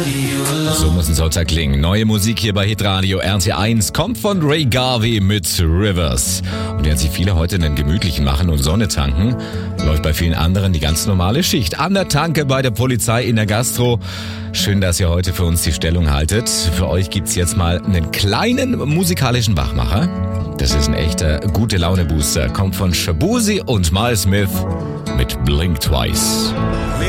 So muss ein Sonntag klingen. Neue Musik hier bei Hitradio RT1 kommt von Ray Garvey mit Rivers. Und während sich viele heute einen gemütlichen machen und Sonne tanken, läuft bei vielen anderen die ganz normale Schicht. An der Tanke, bei der Polizei, in der Gastro. Schön, dass ihr heute für uns die Stellung haltet. Für euch gibt's jetzt mal einen kleinen musikalischen Wachmacher. Das ist ein echter Gute-Laune-Booster. Kommt von Shaboozey und Miles Smith mit Blink Twice.